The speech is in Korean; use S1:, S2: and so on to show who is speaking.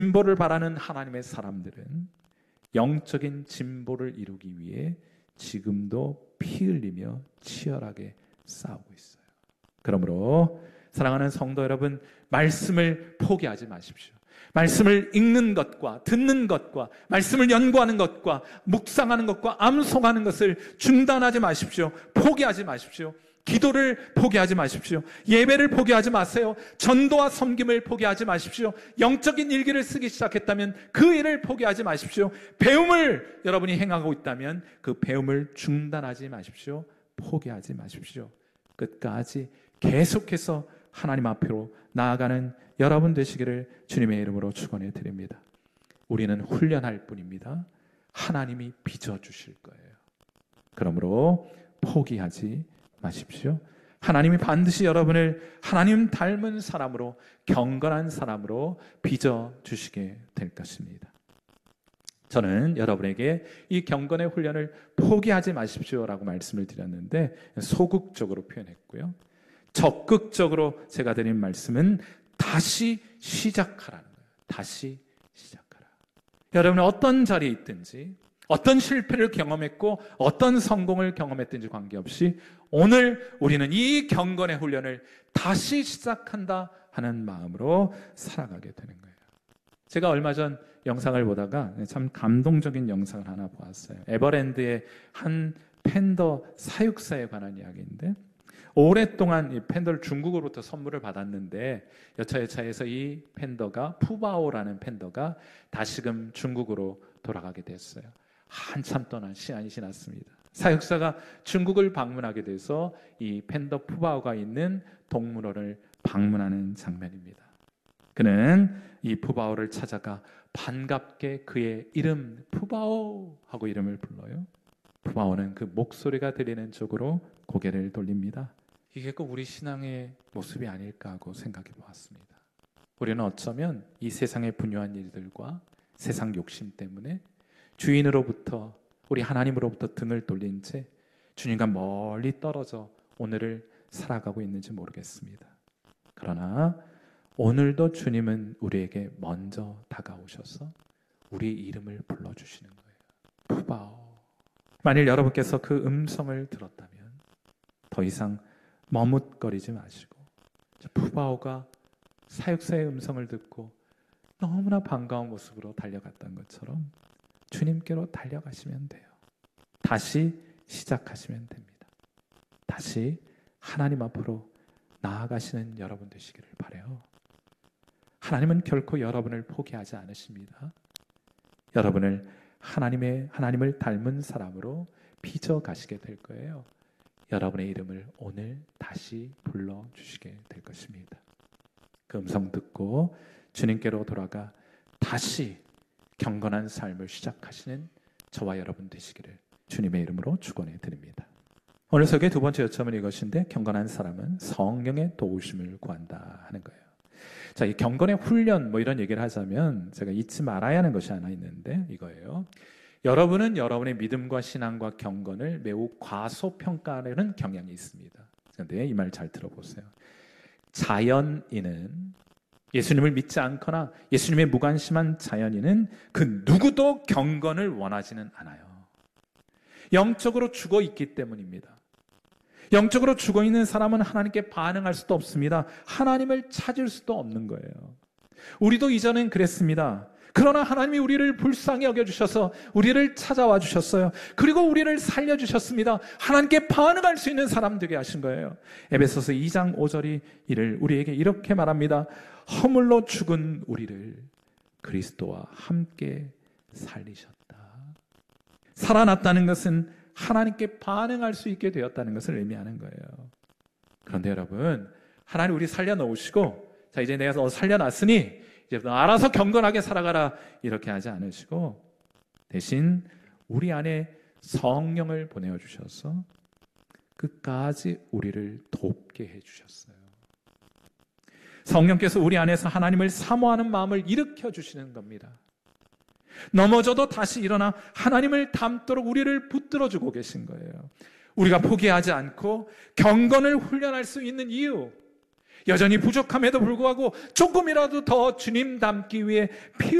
S1: 진보를 바라는 하나님의 사람들은 영적인 진보를 이루기 위해 지금도 피 흘리며 치열하게 싸우고 있어요. 그러므로 사랑하는 성도 여러분, 말씀을 포기하지 마십시오. 말씀을 읽는 것과 듣는 것과 말씀을 연구하는 것과 묵상하는 것과 암송하는 것을 중단하지 마십시오. 포기하지 마십시오. 기도를 포기하지 마십시오. 예배를 포기하지 마세요. 전도와 섬김을 포기하지 마십시오. 영적인 일기를 쓰기 시작했다면 그 일을 포기하지 마십시오. 배움을 여러분이 행하고 있다면 그 배움을 중단하지 마십시오. 포기하지 마십시오. 끝까지 계속해서 하나님 앞으로 나아가는 여러분 되시기를 주님의 이름으로 축원해 드립니다. 우리는 훈련할 뿐입니다. 하나님이 빚어주실 거예요. 그러므로 포기하지 마십시오. 하나님이 반드시 여러분을 하나님 닮은 사람으로, 경건한 사람으로 빚어주시게 될 것입니다. 저는 여러분에게 이 경건의 훈련을 포기하지 마십시오라고 말씀을 드렸는데 소극적으로 표현했고요. 적극적으로 제가 드린 말씀은 다시 시작하라는 거예요. 다시 시작하라. 여러분은 어떤 자리에 있든지 어떤 실패를 경험했고 어떤 성공을 경험했든지 관계없이 오늘 우리는 이 경건의 훈련을 다시 시작한다 하는 마음으로 살아가게 되는 거예요. 제가 얼마 전 영상을 보다가 참 감동적인 영상을 하나 보았어요. 에버랜드의 한 팬더 사육사에 관한 이야기인데 오랫동안 이 팬더를 중국으로부터 선물을 받았는데 여차여차해서 이 팬더가 푸바오라는 팬더가 다시금 중국으로 돌아가게 됐어요. 한참 동안 시간이 지났습니다. 사육사가 중국을 방문하게 돼서 이 팬더 푸바오가 있는 동물원을 방문하는 장면입니다. 그는 이 푸바오를 찾아가 반갑게 그의 이름 푸바오 하고 이름을 불러요. 푸바오는 그 목소리가 들리는 쪽으로 고개를 돌립니다. 이게 꼭 우리 신앙의 모습이 아닐까 하고 생각해 보았습니다. 우리는 어쩌면 이 세상의 분유한 일들과 세상 욕심 때문에 주인으로부터 우리 하나님으로부터 등을 돌린 채 주님과 멀리 떨어져 오늘을 살아가고 있는지 모르겠습니다. 그러나 오늘도 주님은 우리에게 먼저 다가오셔서 우리의 이름을 불러주시는 거예요. 푸바오. 만일 여러분께서 그 음성을 들었다면 더 이상 머뭇거리지 마시고 푸바오가 사육사의 음성을 듣고 너무나 반가운 모습으로 달려갔던 것처럼 주님께로 달려가시면 돼요. 다시 시작하시면 됩니다. 다시 하나님 앞으로 나아가시는 여러분 되시기를 바라요. 하나님은 결코 여러분을 포기하지 않으십니다. 여러분을 하나님을 닮은 사람으로 빚어가시게 될 거예요. 여러분의 이름을 오늘 다시 불러주시게 될 것입니다. 그 음성 듣고 주님께로 돌아가 다시 경건한 삶을 시작하시는 저와 여러분 되시기를 주님의 이름으로 축원해 드립니다. 오늘 설교의 두 번째 요점은 이것인데 경건한 사람은 성령의 도우심을 구한다 하는 거예요. 자, 이 경건의 훈련 이런 얘기를 하자면 제가 잊지 말아야 하는 것이 하나 있는데 이거예요. 여러분은 여러분의 믿음과 신앙과 경건을 매우 과소평가하는 경향이 있습니다. 그런데 이 말 잘 들어보세요. 자연인은 예수님을 믿지 않거나 예수님의 무관심한 자연인은 그 누구도 경건을 원하지는 않아요. 영적으로 죽어 있기 때문입니다. 영적으로 죽어 있는 사람은 하나님께 반응할 수도 없습니다. 하나님을 찾을 수도 없는 거예요. 우리도 이전엔 그랬습니다. 그러나 하나님이 우리를 불쌍히 여겨주셔서 우리를 찾아와 주셨어요. 그리고 우리를 살려주셨습니다. 하나님께 반응할 수 있는 사람 되게 하신 거예요. 에베소서 2장 5절이 이를 우리에게 이렇게 말합니다. 허물로 죽은 우리를 그리스도와 함께 살리셨다. 살아났다는 것은 하나님께 반응할 수 있게 되었다는 것을 의미하는 거예요. 그런데 여러분, 하나님 우리 살려놓으시고 자 이제 내가 너 살려놨으니 이제 너 알아서 경건하게 살아가라 이렇게 하지 않으시고 대신 우리 안에 성령을 보내어 주셔서 끝까지 우리를 돕게 해주셨어요. 성령께서 우리 안에서 하나님을 사모하는 마음을 일으켜 주시는 겁니다. 넘어져도 다시 일어나 하나님을 닮도록 우리를 붙들어주고 계신 거예요. 우리가 포기하지 않고 경건을 훈련할 수 있는 이유, 여전히 부족함에도 불구하고 조금이라도 더 주님 닮기 위해 피